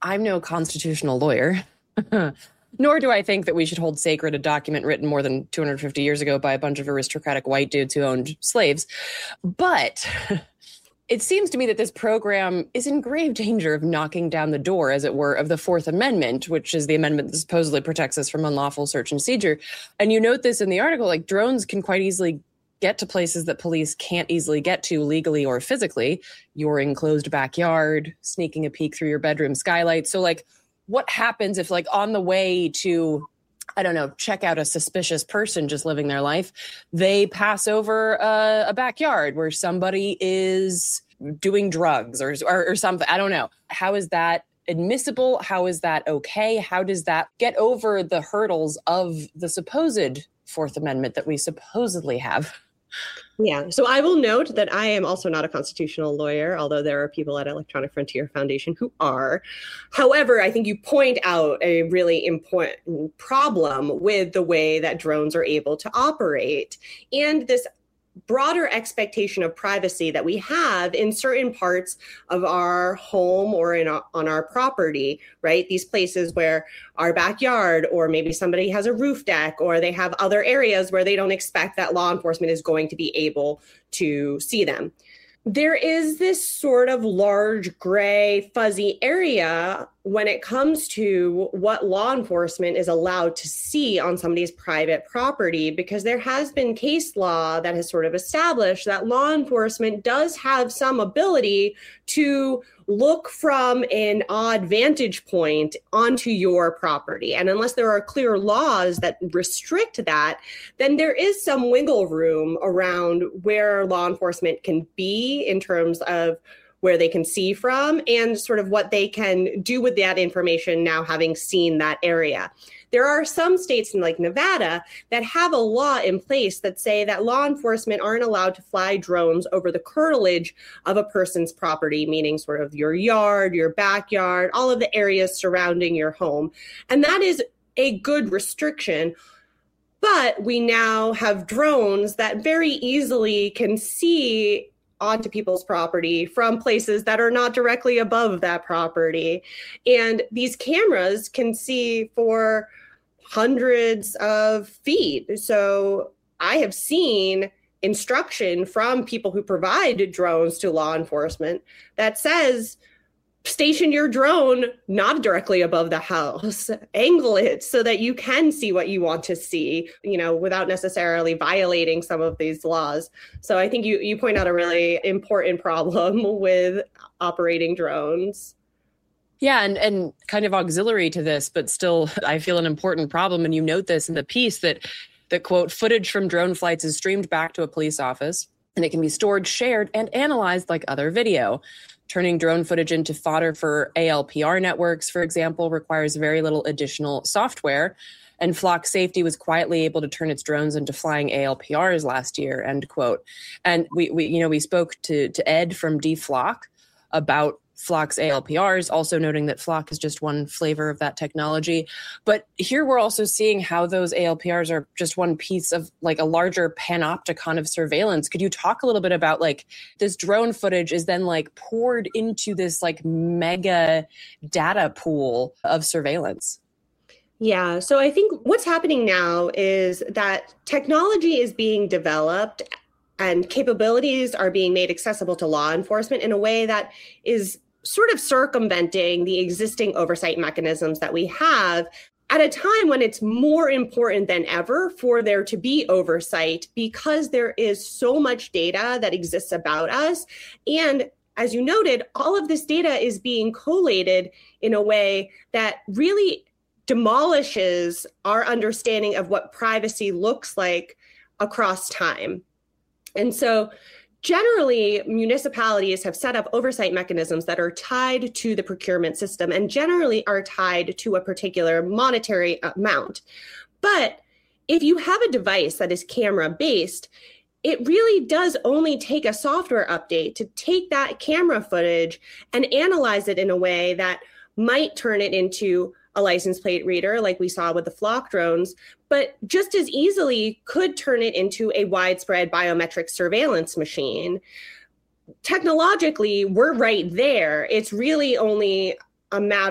I'm no constitutional lawyer, nor do I think that we should hold sacred a document written more than 250 years ago by a bunch of aristocratic white dudes who owned slaves. But it seems to me that this program is in grave danger of knocking down the door, as it were, of the Fourth Amendment, which is the amendment that supposedly protects us from unlawful search and seizure. And you note this in the article, like drones can quite easily get to places that police can't easily get to legally or physically. Your enclosed backyard, sneaking a peek through your bedroom skylight. So like, what happens if like on the way to, I don't know, check out a suspicious person just living their life, they pass over a backyard where somebody is doing drugs or something? I don't know. How is that admissible? How is that okay? How does that get over the hurdles of the supposed Fourth Amendment that we supposedly have? Yeah. So I will note that I am also not a constitutional lawyer, although there are people at Electronic Frontier Foundation who are. However, I think you point out a really important problem with the way that drones are able to operate and this broader expectation of privacy that we have in certain parts of our home or on our property, right? These places where our backyard, or maybe somebody has a roof deck, or they have other areas where they don't expect that law enforcement is going to be able to see them. There is this sort of large, gray, fuzzy area when it comes to what law enforcement is allowed to see on somebody's private property, because there has been case law that has sort of established that law enforcement does have some ability to look from an odd vantage point onto your property. And unless there are clear laws that restrict that, then there is some wiggle room around where law enforcement can be in terms of where they can see from and sort of what they can do with that information now having seen that area. There are some states like Nevada that have a law in place that say that law enforcement aren't allowed to fly drones over the curtilage of a person's property, meaning sort of your yard, your backyard, all of the areas surrounding your home. And that is a good restriction. But we now have drones that very easily can see onto people's property from places that are not directly above that property. And these cameras can see for hundreds of feet. So I have seen instruction from people who provide drones to law enforcement that says, station your drone not directly above the house, angle it so that you can see what you want to see, without necessarily violating some of these laws. So I think you point out a really important problem with operating drones. Yeah, and kind of auxiliary to this, but still, I feel an important problem. And you note this in the piece that quote, footage from drone flights is streamed back to a police office, and it can be stored, shared, and analyzed like other video. Turning drone footage into fodder for ALPR networks, for example, requires very little additional software. And Flock Safety was quietly able to turn its drones into flying ALPRs last year, end quote. And we spoke to Ed from DFlock about Flock's ALPRs, also noting that Flock is just one flavor of that technology. But here we're also seeing how those ALPRs are just one piece of like a larger panopticon of surveillance. Could you talk a little bit about like this drone footage is then like poured into this like mega data pool of surveillance? Yeah, so I think what's happening now is that technology is being developed and capabilities are being made accessible to law enforcement in a way that is sort of circumventing the existing oversight mechanisms that we have at a time when it's more important than ever for there to be oversight, because there is so much data that exists about us. And as you noted, all of this data is being collated in a way that really demolishes our understanding of what privacy looks like across time. And so generally, municipalities have set up oversight mechanisms that are tied to the procurement system and generally are tied to a particular monetary amount. But if you have a device that is camera-based, it really does only take a software update to take that camera footage and analyze it in a way that might turn it into a license plate reader like we saw with the Flock drones, but just as easily could turn it into a widespread biometric surveillance machine. Technologically, we're right there. It's really only a matter